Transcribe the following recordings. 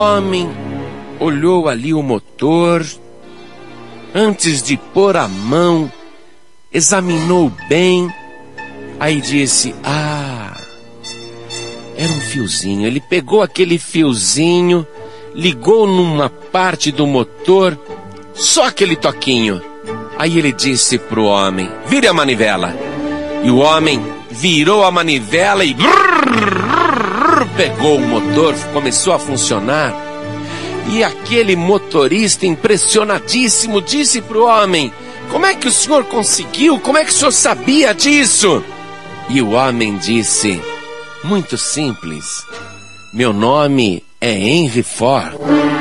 homem olhou ali o motor, antes de pôr a mão, examinou bem, aí disse: era um fiozinho. Ele pegou aquele fiozinho, ligou numa parte do motor, só aquele toquinho. Aí ele disse pro homem: vire a manivela. E o homem virou a manivela e pegou o motor, começou a funcionar. E aquele motorista, impressionadíssimo, disse pro homem: como é que o senhor conseguiu? Como é que o senhor sabia disso? E o homem disse: muito simples, meu nome é Henry Ford.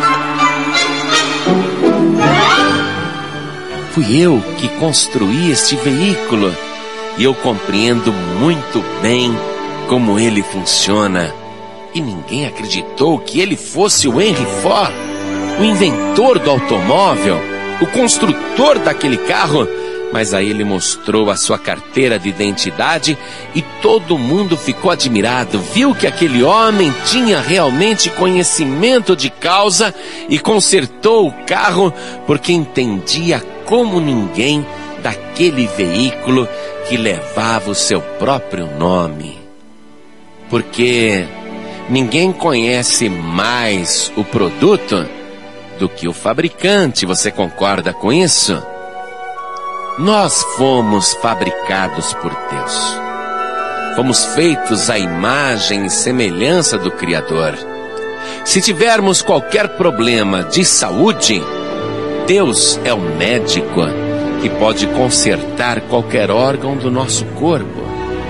Fui eu que construí este veículo e eu compreendo muito bem como ele funciona. E ninguém acreditou que ele fosse o Henry Ford, o inventor do automóvel, o construtor daquele carro. Mas aí ele mostrou a sua carteira de identidade e todo mundo ficou admirado. Viu que aquele homem tinha realmente conhecimento de causa e consertou o carro porque entendia como ninguém daquele veículo que levava o seu próprio nome. Porque ninguém conhece mais o produto do que o fabricante. Você concorda com isso? Nós fomos fabricados por Deus. Fomos feitos à imagem e semelhança do Criador. Se tivermos qualquer problema de saúde, Deus é o médico que pode consertar qualquer órgão do nosso corpo.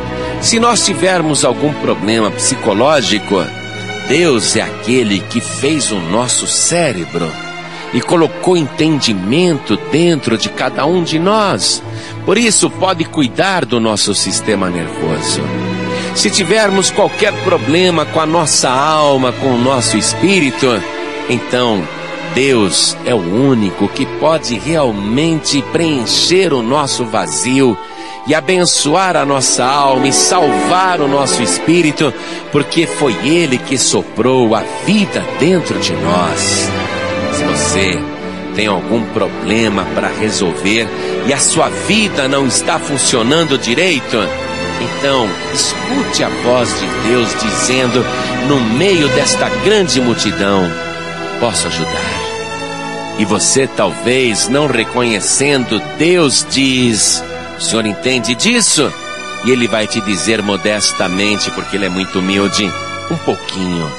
Se nós tivermos algum problema psicológico, Deus é aquele que fez o nosso cérebro e colocou entendimento dentro de cada um de nós. Por isso pode cuidar do nosso sistema nervoso. Se tivermos qualquer problema com a nossa alma, com o nosso espírito, então Deus é o único que pode realmente preencher o nosso vazio e abençoar a nossa alma e salvar o nosso espírito, porque foi Ele que soprou a vida dentro de nós. Se você tem algum problema para resolver e a sua vida não está funcionando direito, então escute a voz de Deus dizendo no meio desta grande multidão: posso ajudar. E você, talvez não reconhecendo, Deus diz: o senhor entende disso? E Ele vai te dizer modestamente, porque Ele é muito humilde: um pouquinho.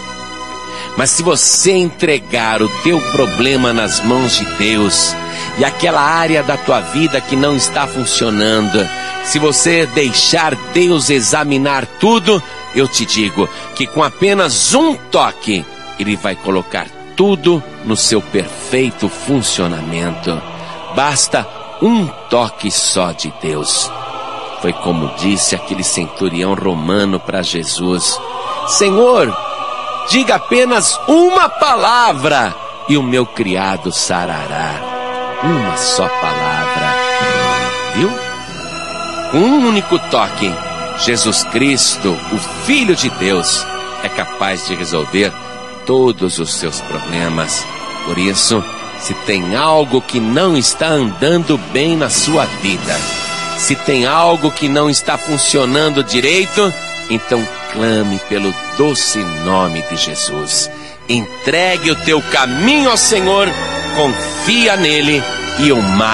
Mas se você entregar o teu problema nas mãos de Deus, e aquela área da tua vida que não está funcionando, se você deixar Deus examinar tudo, eu te digo que com apenas um toque, Ele vai colocar tudo no seu perfeito funcionamento. Basta um toque só de Deus. Foi como disse aquele centurião romano para Jesus: Senhor, diga apenas uma palavra e o meu criado sarará. Uma só palavra. Viu? Com um único toque, Jesus Cristo, o Filho de Deus, é capaz de resolver todos os seus problemas. Por isso, se tem algo que não está andando bem na sua vida, se tem algo que não está funcionando direito, então clame pelo doce nome de Jesus. Entregue o teu caminho ao Senhor, confia nele e o mais